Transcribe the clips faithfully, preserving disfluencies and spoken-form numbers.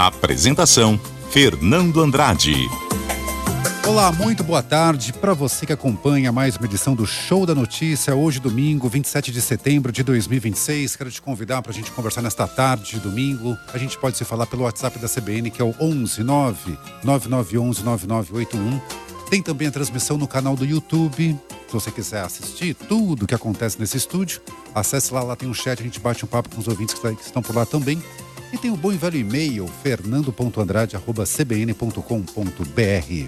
Apresentação: Fernando Andrade. Olá, muito boa tarde para você que acompanha mais uma edição do Show da Notícia. Hoje, domingo, vinte e sete de setembro de dois mil e vinte e seis. Quero te convidar para a gente conversar nesta tarde de domingo. A gente pode se falar pelo WhatsApp da C B N, que é o onze nove nove nove um um nove nove oito um. Tem também a transmissão no canal do YouTube. Se você quiser assistir tudo que acontece nesse estúdio, acesse lá, lá tem um chat, a gente bate um papo com os ouvintes que estão por lá também. E tem o bom e velho e-mail, fernando ponto andrade arroba c b n ponto com ponto b r.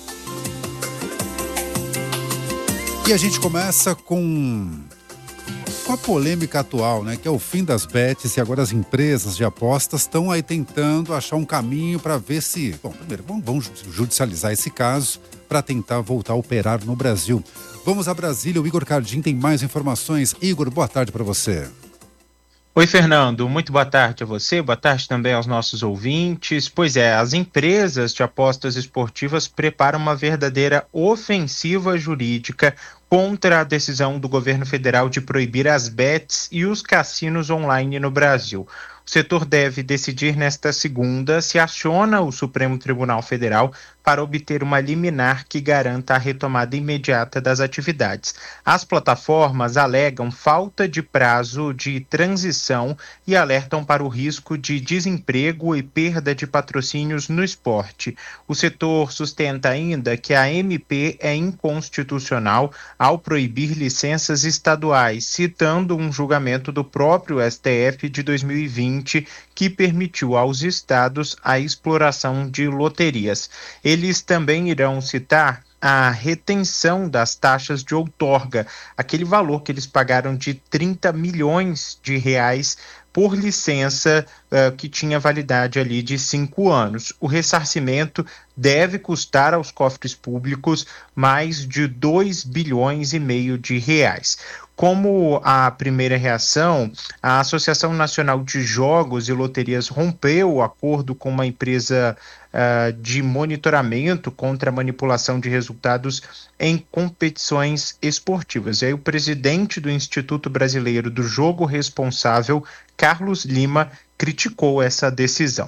E a gente começa com, com a polêmica atual, né? Que é o fim das bets, e agora as empresas de apostas estão aí tentando achar um caminho para ver se... Bom, primeiro, vamos judicializar esse caso para tentar voltar a operar no Brasil. Vamos a Brasília, o Igor Cardim tem mais informações. Igor, boa tarde para você. Oi, Fernando, muito boa tarde a você, boa tarde também aos nossos ouvintes. Pois é, as empresas de apostas esportivas preparam uma verdadeira ofensiva jurídica contra a decisão do governo federal de proibir as bets e os cassinos online no Brasil. O setor deve decidir nesta segunda se aciona o Supremo Tribunal Federal para obter uma liminar que garanta a retomada imediata das atividades. As plataformas alegam falta de prazo de transição e alertam para o risco de desemprego e perda de patrocínios no esporte. O setor sustenta ainda que a M P é inconstitucional ao proibir licenças estaduais, citando um julgamento do próprio S T F de dois mil e vinte, que permitiu aos estados a exploração de loterias. Eles também irão citar a retenção das taxas de outorga, aquele valor que eles pagaram de trinta milhões de reais por licença uh, que tinha validade ali de cinco anos. O ressarcimento deve custar aos cofres públicos mais de dois bilhões e meio de reais. Como a primeira reação, a Associação Nacional de Jogos e Loterias rompeu o acordo com uma empresa uh, de monitoramento contra a manipulação de resultados em competições esportivas. E aí o presidente do Instituto Brasileiro do Jogo Responsável, Carlos Lima, criticou essa decisão.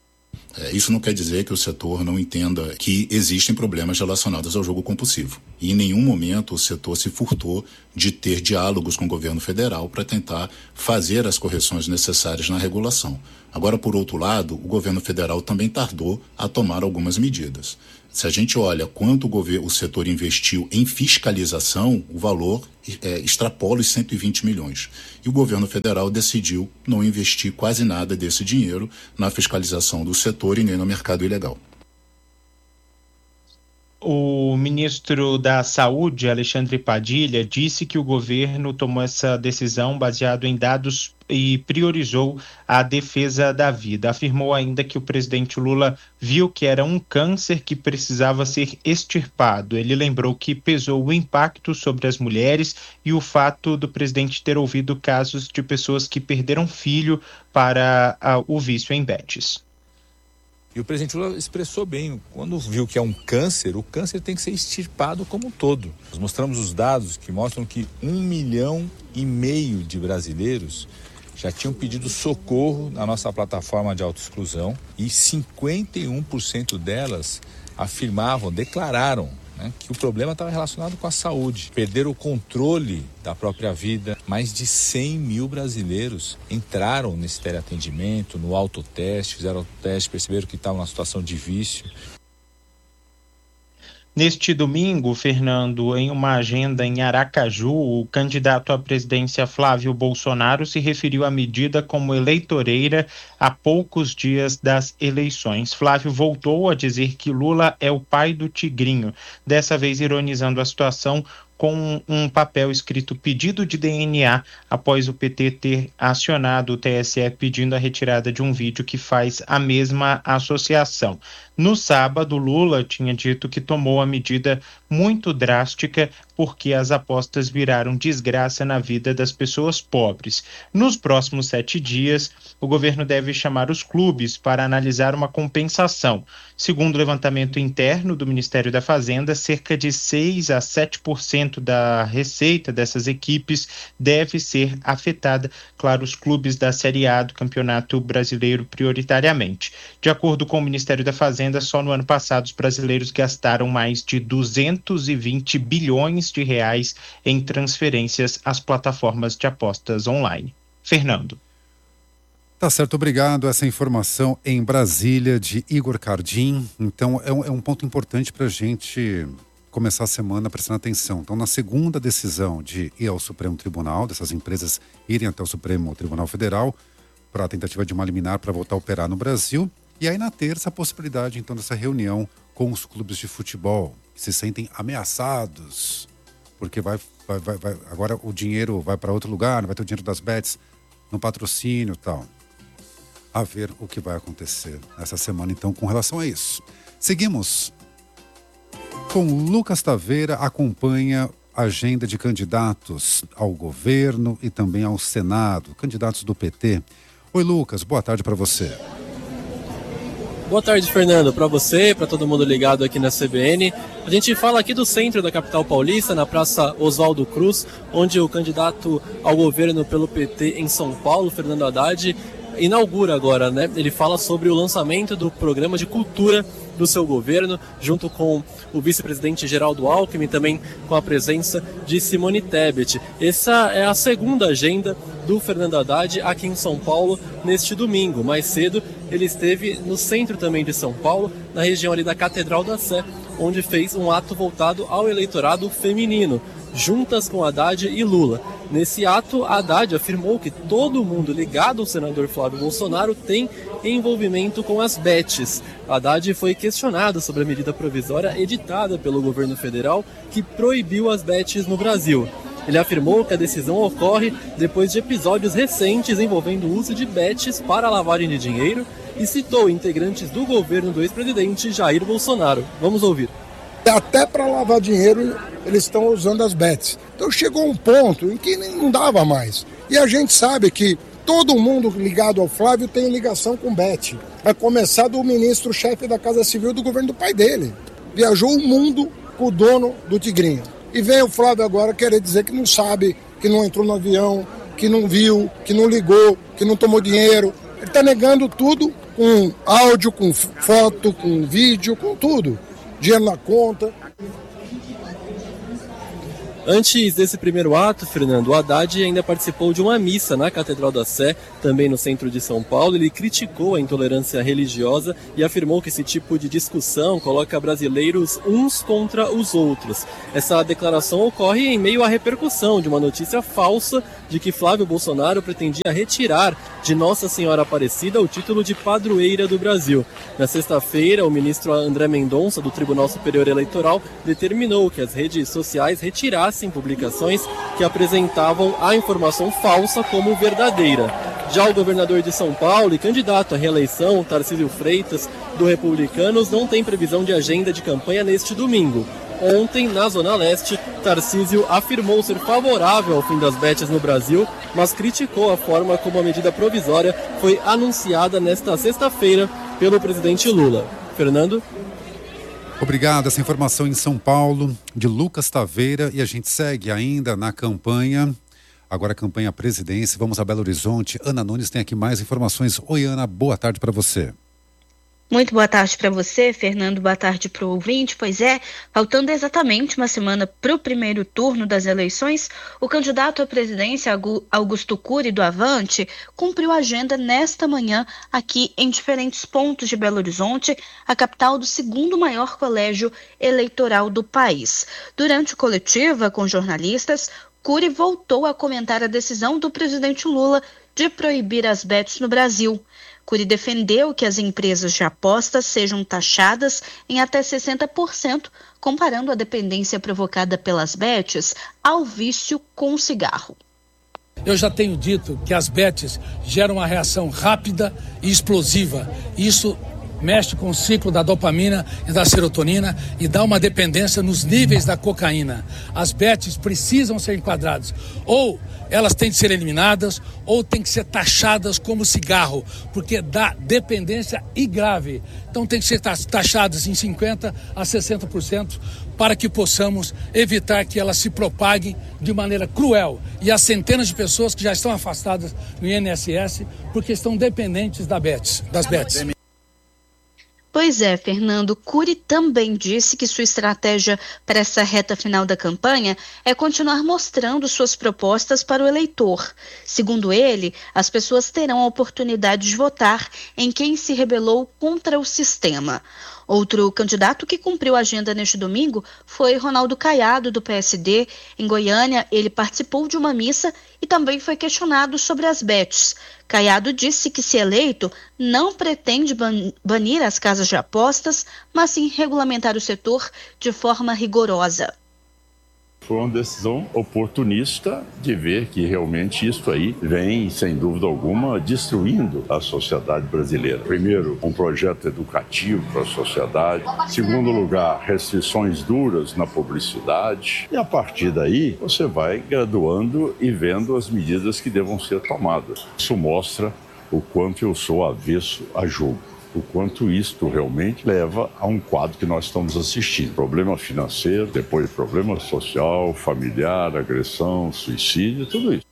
É, isso não quer dizer que o setor não entenda que existem problemas relacionados ao jogo compulsivo. E em nenhum momento o setor se furtou de ter diálogos com o governo federal para tentar fazer as correções necessárias na regulação. Agora, por outro lado, o governo federal também tardou a tomar algumas medidas. Se a gente olha quanto o, governo, o setor investiu em fiscalização, o valor é, extrapola os cento e vinte milhões. E o governo federal decidiu não investir quase nada desse dinheiro na fiscalização do setor e nem no mercado ilegal. O ministro da Saúde, Alexandre Padilha, disse que o governo tomou essa decisão baseado em dados e priorizou a defesa da vida. Afirmou ainda que o presidente Lula viu que era um câncer que precisava ser extirpado. Ele lembrou que pesou o impacto sobre as mulheres e o fato do presidente ter ouvido casos de pessoas que perderam filho para uh, o vício em bets. E o presidente Lula expressou bem, quando viu que é um câncer, o câncer tem que ser extirpado como um todo. Nós mostramos os dados que mostram que um milhão e meio de brasileiros já tinham pedido socorro na nossa plataforma de autoexclusão e cinquenta e um por cento delas afirmavam, declararam, né, que o problema estava relacionado com a saúde. Perderam o controle da própria vida. Mais de cem mil brasileiros entraram nesse teleatendimento, no autoteste, fizeram autoteste, perceberam que estavam numa situação de vício. Neste domingo, Fernando, em uma agenda em Aracaju, o candidato à presidência Flávio Bolsonaro se referiu à medida como eleitoreira a poucos dias das eleições. Flávio voltou a dizer que Lula é o pai do tigrinho, dessa vez ironizando a situação com um papel escrito pedido de D N A após o P T ter acionado o T S E pedindo a retirada de um vídeo que faz a mesma associação. No sábado, Lula tinha dito que tomou a medida muito drástica porque as apostas viraram desgraça na vida das pessoas pobres. Nos próximos sete dias, o governo deve chamar os clubes para analisar uma compensação. Segundo o levantamento interno do Ministério da Fazenda, cerca de seis a sete por cento da receita dessas equipes deve ser afetada, claro, os clubes da Série A do Campeonato Brasileiro prioritariamente. De acordo com o Ministério da Fazenda, só no ano passado os brasileiros gastaram mais de duzentos e vinte bilhões de reais em transferências às plataformas de apostas online. Fernando. Tá certo, obrigado. Essa informação em Brasília de Igor Cardim. Então é um, é um ponto importante para a gente começar a semana prestando atenção. Então, na segunda decisão de ir ao Supremo Tribunal, dessas empresas irem até o Supremo Tribunal Federal para a tentativa de uma liminar para voltar a operar no Brasil. E aí na terça a possibilidade então dessa reunião com os clubes de futebol que se sentem ameaçados porque vai, vai, vai, vai agora o dinheiro vai para outro lugar, não vai ter o dinheiro das bets no patrocínio e tal. A ver o que vai acontecer essa semana então com relação a isso. Seguimos com Lucas Taveira, acompanha a agenda de candidatos ao governo e também ao Senado, candidatos do P T. Oi Lucas, boa tarde para você. Boa tarde, Fernando, para você, para todo mundo ligado aqui na C B N. A gente fala aqui do centro da capital paulista, na Praça Oswaldo Cruz, onde o candidato ao governo pelo P T em São Paulo, Fernando Haddad, inaugura agora, né? Ele fala sobre o lançamento do programa de cultura do seu governo, junto com o vice-presidente Geraldo Alckmin e também com a presença de Simone Tebet. Essa é a segunda agenda do Fernando Haddad aqui em São Paulo neste domingo. Mais cedo ele esteve no centro também de São Paulo, na região ali da Catedral da Sé, onde fez um ato voltado ao eleitorado feminino, juntas com Haddad e Lula. Nesse ato, Haddad afirmou que todo mundo ligado ao senador Flávio Bolsonaro tem envolvimento com as bets. Haddad foi questionado sobre a medida provisória editada pelo governo federal que proibiu as bets no Brasil. Ele afirmou que a decisão ocorre depois de episódios recentes envolvendo o uso de bets para lavagem de dinheiro e citou integrantes do governo do ex-presidente Jair Bolsonaro. Vamos ouvir. Até para lavar dinheiro eles estão usando as bets. Então chegou um ponto em que não dava mais. E a gente sabe que todo mundo ligado ao Flávio tem ligação com bet. A começar do ministro-chefe da Casa Civil do governo do pai dele. Viajou o mundo com o dono do Tigrinho. E vem o Flávio agora querer dizer que não sabe, que não entrou no avião, que não viu, que não ligou, que não tomou dinheiro. Ele está negando tudo com áudio, com foto, com vídeo, com tudo. Dinheiro na conta. Antes desse primeiro ato, Fernando, o Haddad ainda participou de uma missa na Catedral da Sé, também no centro de São Paulo. Ele criticou a intolerância religiosa e afirmou que esse tipo de discussão coloca brasileiros uns contra os outros. Essa declaração ocorre em meio à repercussão de uma notícia falsa de que Flávio Bolsonaro pretendia retirar de Nossa Senhora Aparecida o título de padroeira do Brasil. Na sexta-feira, o ministro André Mendonça, do Tribunal Superior Eleitoral, determinou que as redes sociais retirassem publicações que apresentavam a informação falsa como verdadeira. Já o governador de São Paulo e candidato à reeleição, Tarcísio Freitas, do Republicanos, não tem previsão de agenda de campanha neste domingo. Ontem, na Zona Leste, Tarcísio afirmou ser favorável ao fim das bets no Brasil, mas criticou a forma como a medida provisória foi anunciada nesta sexta-feira pelo presidente Lula. Fernando? Obrigado. Essa informação em São Paulo, de Lucas Taveira. E a gente segue ainda na campanha, agora a campanha à presidência. Vamos a Belo Horizonte. Ana Nunes tem aqui mais informações. Oi, Ana, boa tarde para você. Muito boa tarde para você, Fernando, boa tarde para o ouvinte. Pois é, faltando exatamente uma semana para o primeiro turno das eleições, o candidato à presidência, Augusto Cury, do Avante, cumpriu a agenda nesta manhã aqui em diferentes pontos de Belo Horizonte, a capital do segundo maior colégio eleitoral do país. Durante coletiva com jornalistas, Cury voltou a comentar a decisão do presidente Lula de proibir as bets no Brasil. Cury defendeu que as empresas de apostas sejam taxadas em até sessenta por cento, comparando a dependência provocada pelas bets ao vício com o cigarro. Eu já tenho dito que as bets geram uma reação rápida e explosiva. Isso mexe com o ciclo da dopamina e da serotonina e dá uma dependência nos níveis da cocaína. As bets precisam ser enquadradas. Ou elas têm que ser eliminadas, ou têm que ser taxadas como cigarro, porque dá dependência e grave. Então tem que ser taxadas em cinquenta por cento a sessenta por cento para que possamos evitar que elas se propaguem de maneira cruel. E as centenas de pessoas que já estão afastadas no I N S S porque estão dependentes da bets, das bets. Pois é, Fernando, Cury também disse que sua estratégia para essa reta final da campanha é continuar mostrando suas propostas para o eleitor. Segundo ele, as pessoas terão a oportunidade de votar em quem se rebelou contra o sistema. Outro candidato que cumpriu a agenda neste domingo foi Ronaldo Caiado, do P S D. Em Goiânia, ele participou de uma missa e também foi questionado sobre as bets. Caiado disse que, se eleito, não pretende ban- banir as casas de apostas, mas sim regulamentar o setor de forma rigorosa. Foi uma decisão oportunista de ver que realmente isso aí vem, sem dúvida alguma, destruindo a sociedade brasileira. Primeiro, um projeto educativo para a sociedade. Segundo lugar, restrições duras na publicidade. E a partir daí, você vai graduando e vendo as medidas que devam ser tomadas. Isso mostra o quanto eu sou avesso a jogo. O quanto isto realmente leva a um quadro que nós estamos assistindo. Problema financeiro, depois problema social, familiar, agressão, suicídio, tudo isso.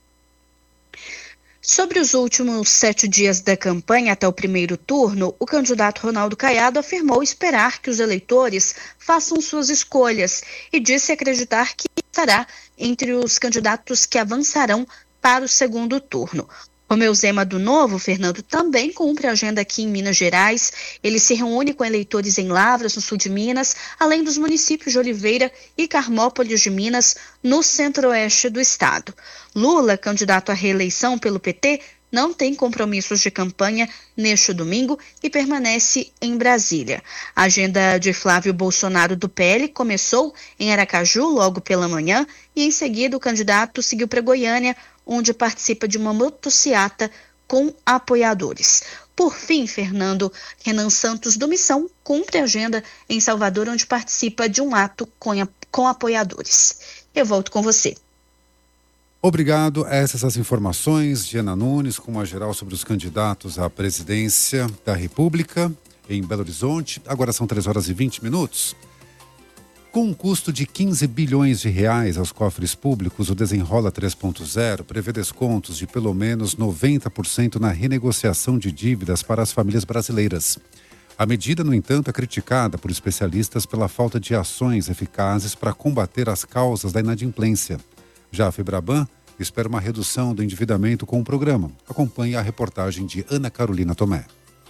Sobre os últimos sete dias da campanha até o primeiro turno, o candidato Ronaldo Caiado afirmou esperar que os eleitores façam suas escolhas e disse acreditar que estará entre os candidatos que avançarão para o segundo turno. Romeu Zema do Novo, Fernando, também cumpre a agenda aqui em Minas Gerais. Ele se reúne com eleitores em Lavras, no sul de Minas, além dos municípios de Oliveira e Carmópolis de Minas, no centro-oeste do estado. Lula, candidato à reeleição pelo P T, não tem compromissos de campanha neste domingo e permanece em Brasília. A agenda de Flávio Bolsonaro do P L começou em Aracaju logo pela manhã e em seguida o candidato seguiu para Goiânia, onde participa de uma motociata com apoiadores. Por fim, Fernando, Renan Santos do Missão cumpre a agenda em Salvador, onde participa de um ato com, com apoiadores. Eu volto com você. Obrigado. Essas as informações de Ana Nunes, com uma geral sobre os candidatos à presidência da República em Belo Horizonte. Agora são três horas e vinte minutos. Com um custo de quinze bilhões de reais aos cofres públicos, o Desenrola três ponto zero prevê descontos de pelo menos noventa por cento na renegociação de dívidas para as famílias brasileiras. A medida, no entanto, é criticada por especialistas pela falta de ações eficazes para combater as causas da inadimplência. Já a Febraban espera uma redução do endividamento com o programa. Acompanhe a reportagem de Ana Carolina Tomé.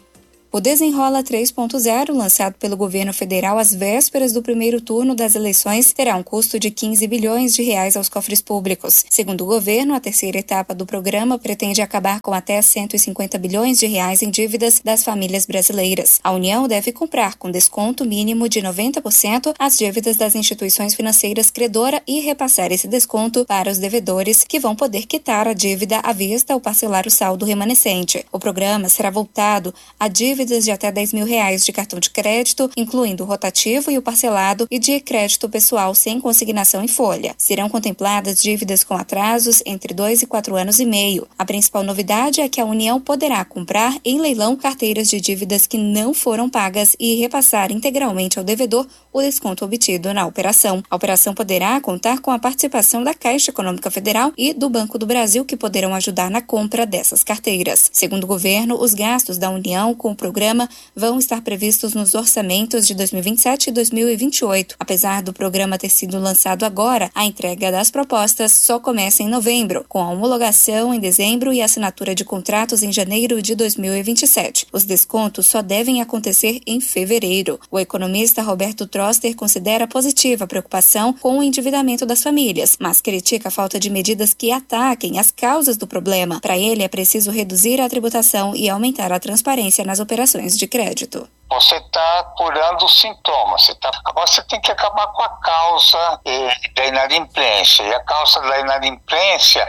O Desenrola três ponto zero, lançado pelo governo federal às vésperas do primeiro turno das eleições, terá um custo de quinze bilhões de reais aos cofres públicos. Segundo o governo, a terceira etapa do programa pretende acabar com até cento e cinquenta bilhões de reais em dívidas das famílias brasileiras. A União deve comprar com desconto mínimo de noventa por cento as dívidas das instituições financeiras credora e repassar esse desconto para os devedores, que vão poder quitar a dívida à vista ou parcelar o saldo remanescente. O programa será voltado a dívidas de até dez mil reais de cartão de crédito, incluindo o rotativo e o parcelado, e de crédito pessoal sem consignação em folha. Serão contempladas dívidas com atrasos entre dois e quatro anos e meio. A principal novidade é que a União poderá comprar em leilão carteiras de dívidas que não foram pagas e repassar integralmente ao devedor o desconto obtido na operação. A operação poderá contar com a participação da Caixa Econômica Federal e do Banco do Brasil, que poderão ajudar na compra dessas carteiras. Segundo o governo, os gastos da União com o programa vão estar previstos nos orçamentos de dois mil e vinte e sete e dois mil e vinte e oito. Apesar do programa ter sido lançado agora, a entrega das propostas só começa em novembro, com a homologação em dezembro e assinatura de contratos em janeiro de dois mil e vinte e sete. Os descontos só devem acontecer em fevereiro. O economista Roberto Troster considera positiva a preocupação com o endividamento das famílias, mas critica a falta de medidas que ataquem as causas do problema. Para ele, é preciso reduzir a tributação e aumentar a transparência nas operações operações de crédito. Você está curando os sintomas. Você tá... Agora você tem que acabar com a causa eh, da inadimplência. E a causa da inadimplência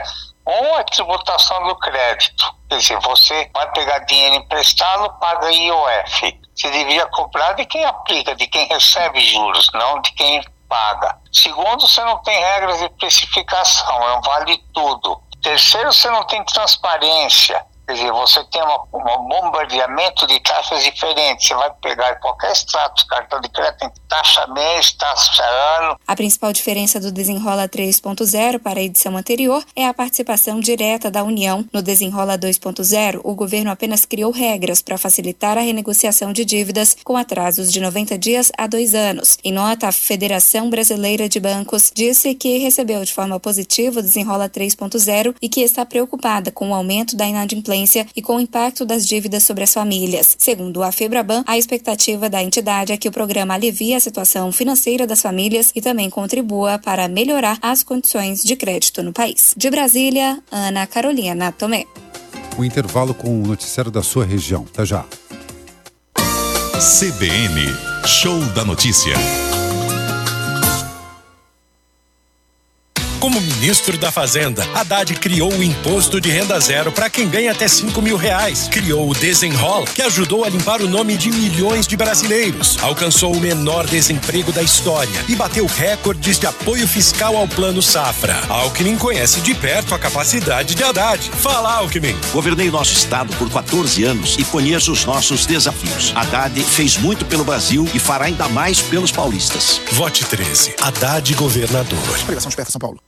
Um é tributação do crédito. Quer dizer, você vai pegar dinheiro emprestado, paga I O F. Você devia cobrar de quem aplica, de quem recebe juros, não de quem paga. Segundo, você não tem regras de especificação, é um vale tudo. Terceiro, você não tem transparência. Quer dizer, você tem um bombardeamento de taxas diferentes. Você vai pegar qualquer extrato de cartão de crédito, tem taxa mês, taxa ano. A principal diferença do Desenrola três ponto zero para a edição anterior é a participação direta da União. No Desenrola dois ponto zero, o governo apenas criou regras para facilitar a renegociação de dívidas com atrasos de noventa dias a dois anos. Em nota, a Federação Brasileira de Bancos disse que recebeu de forma positiva o Desenrola três ponto zero e que está preocupada com o aumento da inadimplência e com o impacto das dívidas sobre as famílias. Segundo a Febraban, a expectativa da entidade é que o programa alivie a situação financeira das famílias e também contribua para melhorar as condições de crédito no país. De Brasília, Ana Carolina Tomé. O intervalo com o noticiário da sua região. Até já. C B N, Show da Notícia. Como ministro da Fazenda, Haddad criou o imposto de renda zero para quem ganha até cinco mil reais. Criou o Desenrola, que ajudou a limpar o nome de milhões de brasileiros. Alcançou o menor desemprego da história e bateu recordes de apoio fiscal ao Plano Safra. Alckmin conhece de perto a capacidade de Haddad. Fala, Alckmin. Governei nosso estado por quatorze anos e conheço os nossos desafios. Haddad fez muito pelo Brasil e fará ainda mais pelos paulistas. Vote treze. Haddad governador. Obrigação de São Paulo.